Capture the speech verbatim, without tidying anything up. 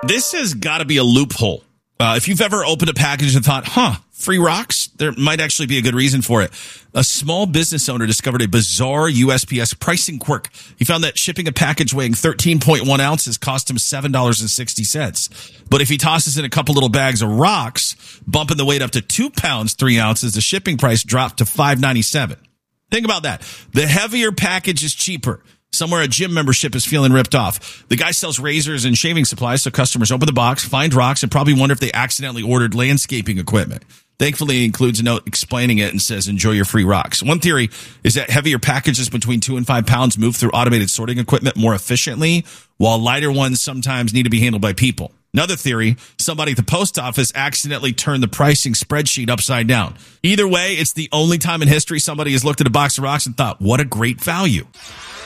This has got to be a loophole. Uh, if you've ever opened a package and thought, huh, free rocks, there might actually be a good reason for it. A small business owner discovered a bizarre U S P S pricing quirk. He found that shipping a package weighing thirteen point one ounces cost him seven dollars and sixty cents. But if he tosses in a couple little bags of rocks, bumping the weight up to two pounds, three ounces, the shipping price dropped to five dollars and ninety-seven cents. Think about that. The heavier package is cheaper. Somewhere a gym membership is feeling ripped off. The guy sells razors and shaving supplies, so customers open the box, find rocks, and probably wonder if they accidentally ordered landscaping equipment. Thankfully, it includes a note explaining it and says, enjoy your free rocks. One theory is that heavier packages between two and five pounds move through automated sorting equipment more efficiently, while lighter ones sometimes need to be handled by people. Another theory, somebody at the post office accidentally turned the pricing spreadsheet upside down. Either way, it's the only time in history somebody has looked at a box of rocks and thought, what a great value.